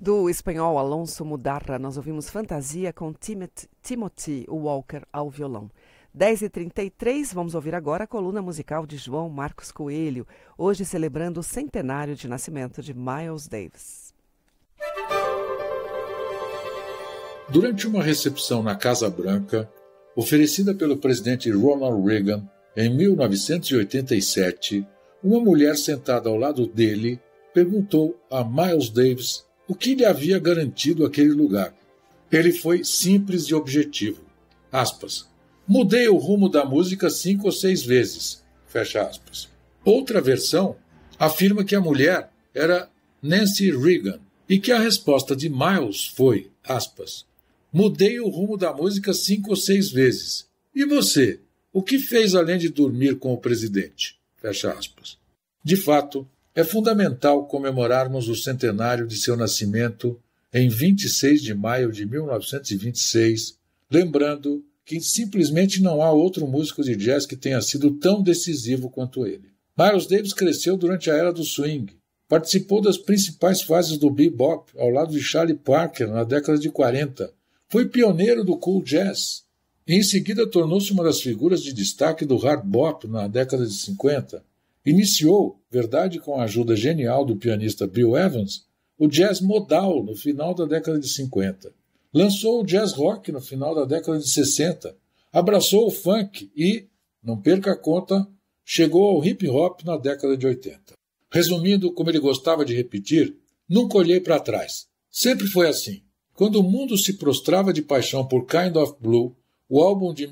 Do espanhol Alonso Mudarra, nós ouvimos Fantasia com Timothy Walker ao violão. 10h33, vamos ouvir agora a coluna musical de João Marcos Coelho, hoje celebrando o centenário de nascimento de Miles Davis. Durante uma recepção na Casa Branca, oferecida pelo presidente Ronald Reagan em 1987, uma mulher sentada ao lado dele perguntou a Miles Davis o que lhe havia garantido aquele lugar. Ele foi simples e objetivo. Aspas. Mudei o rumo da música 5 ou 6 vezes. Fecha aspas. Outra versão afirma que a mulher era Nancy Reagan e que a resposta de Miles foi, aspas, mudei o rumo da música 5 ou 6 vezes. E você? O que fez além de dormir com o presidente? Fecha aspas. De fato, é fundamental comemorarmos o centenário de seu nascimento em 26 de maio de 1926, lembrando que simplesmente não há outro músico de jazz que tenha sido tão decisivo quanto ele. Miles Davis cresceu durante a era do swing, participou das principais fases do bebop ao lado de Charlie Parker na década de 40, foi pioneiro do cool jazz e em seguida tornou-se uma das figuras de destaque do hard bop na década de 50. Iniciou, verdade com a ajuda genial do pianista Bill Evans, o jazz modal no final da década de 50. Lançou o jazz rock no final da década de 60. Abraçou o funk e, não perca a conta, chegou ao hip hop na década de 80. Resumindo, como ele gostava de repetir, nunca olhei para trás. Sempre foi assim. Quando o mundo se prostrava de paixão por Kind of Blue, o álbum de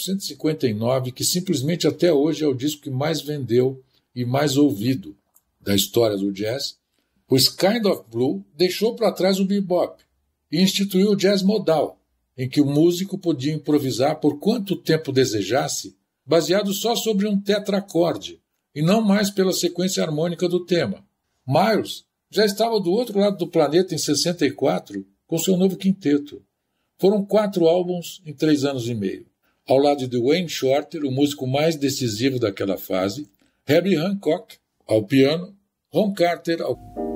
1959, que simplesmente até hoje é o disco que mais vendeu e mais ouvido da história do jazz, o Kind of Blue deixou para trás o bebop e instituiu o jazz modal, em que o músico podia improvisar por quanto tempo desejasse, baseado só sobre um tetracorde, e não mais pela sequência harmônica do tema. Miles já estava do outro lado do planeta em 64, com seu novo quinteto. Foram 4 álbuns em 3 anos e meio. Ao lado de Wayne Shorter, o músico mais decisivo daquela fase, Herbie Hancock ao piano, Ron Carter ao